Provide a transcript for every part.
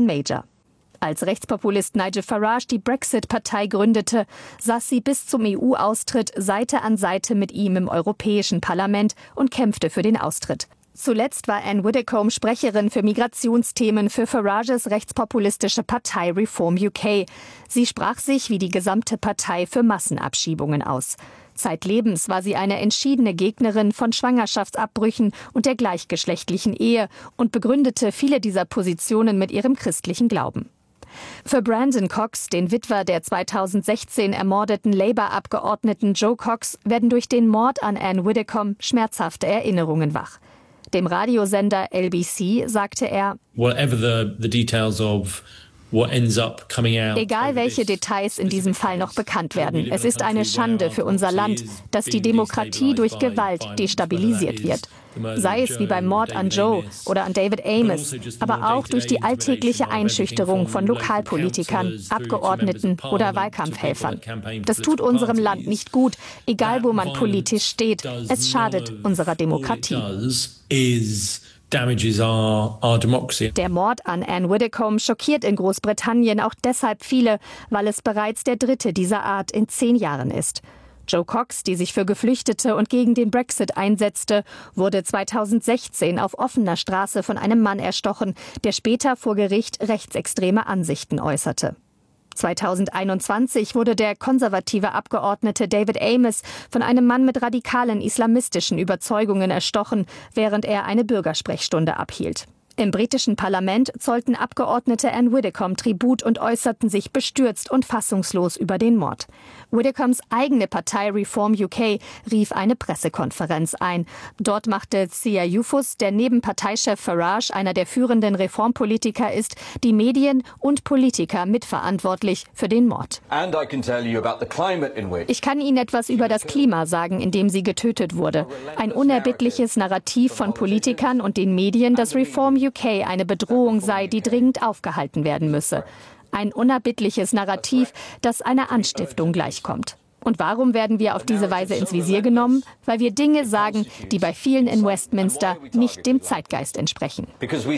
John Major. Als Rechtspopulist Nigel Farage die Brexit-Partei gründete, saß sie bis zum EU-Austritt Seite an Seite mit ihm im Europäischen Parlament und kämpfte für den Austritt. Zuletzt war Anne Widdecombe Sprecherin für Migrationsthemen für Farages rechtspopulistische Partei Reform UK. Sie sprach sich wie die gesamte Partei für Massenabschiebungen aus. Zeitlebens war sie eine entschiedene Gegnerin von Schwangerschaftsabbrüchen und der gleichgeschlechtlichen Ehe und begründete viele dieser Positionen mit ihrem christlichen Glauben. Für Brandon Cox, den Witwer der 2016 ermordeten Labour-Abgeordneten Joe Cox, werden durch den Mord an Anne Widdecombe schmerzhafte Erinnerungen wach. Dem Radiosender LBC sagte er: Egal welche Details in diesem Fall noch bekannt werden, es ist eine Schande für unser Land, dass die Demokratie durch Gewalt destabilisiert wird. Sei es wie beim Mord an Joe oder an David Amess, aber auch durch die alltägliche Einschüchterung von Lokalpolitikern, Abgeordneten oder Wahlkampfhelfern. Das tut unserem Land nicht gut, egal wo man politisch steht. Es schadet unserer Demokratie. Der Mord an Anne Widdecombe schockiert in Großbritannien auch deshalb viele, weil es bereits der dritte dieser Art in 10 Jahren ist. Joe Cox, die sich für Geflüchtete und gegen den Brexit einsetzte, wurde 2016 auf offener Straße von einem Mann erstochen, der später vor Gericht rechtsextreme Ansichten äußerte. 2021 wurde der konservative Abgeordnete David Amess von einem Mann mit radikalen islamistischen Überzeugungen erstochen, während er eine Bürgersprechstunde abhielt. Im britischen Parlament zollten Abgeordnete Anne Widdecombe Tribut und äußerten sich bestürzt und fassungslos über den Mord. Widdecombe's eigene Partei Reform UK rief eine Pressekonferenz ein. Dort machte Sia Yufus, der neben Parteichef Farage einer der führenden Reformpolitiker ist, die Medien und Politiker mitverantwortlich für den Mord. Ich kann Ihnen etwas über das Klima sagen, in dem sie getötet wurde. Ein unerbittliches Narrativ von Politikern und den Medien, dass Reform UK eine Bedrohung sei, die dringend aufgehalten werden müsse. Ein unerbittliches Narrativ, das einer Anstiftung gleichkommt. Und warum werden wir auf diese Weise ins Visier genommen? Weil wir Dinge sagen, die bei vielen in Westminster nicht dem Zeitgeist entsprechen.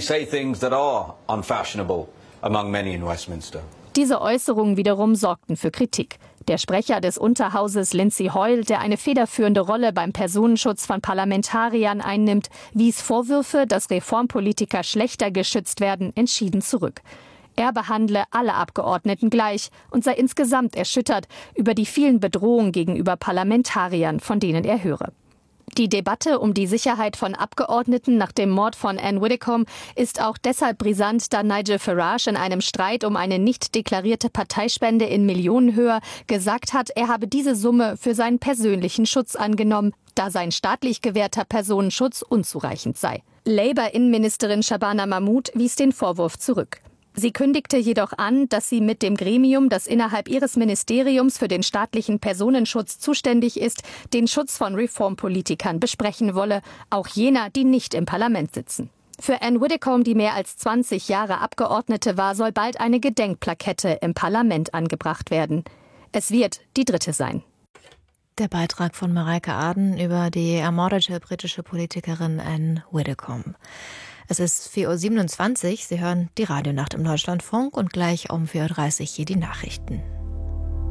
Diese Äußerungen wiederum sorgten für Kritik. Der Sprecher des Unterhauses Lindsay Hoyle, der eine federführende Rolle beim Personenschutz von Parlamentariern einnimmt, wies Vorwürfe, dass Reformpolitiker schlechter geschützt werden, entschieden zurück. Er behandle alle Abgeordneten gleich und sei insgesamt erschüttert über die vielen Bedrohungen gegenüber Parlamentariern, von denen er höre. Die Debatte um die Sicherheit von Abgeordneten nach dem Mord von Anne Widdecombe ist auch deshalb brisant, da Nigel Farage in einem Streit um eine nicht deklarierte Parteispende in Millionenhöhe gesagt hat, er habe diese Summe für seinen persönlichen Schutz angenommen, da sein staatlich gewährter Personenschutz unzureichend sei. Labour-Innenministerin Shabana Mahmood wies den Vorwurf zurück. Sie kündigte jedoch an, dass sie mit dem Gremium, das innerhalb ihres Ministeriums für den staatlichen Personenschutz zuständig ist, den Schutz von Reformpolitikern besprechen wolle, auch jener, die nicht im Parlament sitzen. Für Anne Widdecombe, die mehr als 20 Jahre Abgeordnete war, soll bald eine Gedenkplakette im Parlament angebracht werden. Es wird die dritte sein. Der Beitrag von Mareike Aden über die ermordete britische Politikerin Anne Widdecombe. Es ist 4:27 Uhr. Sie hören die Radionacht im Deutschlandfunk und gleich um 4:30 Uhr hier die Nachrichten.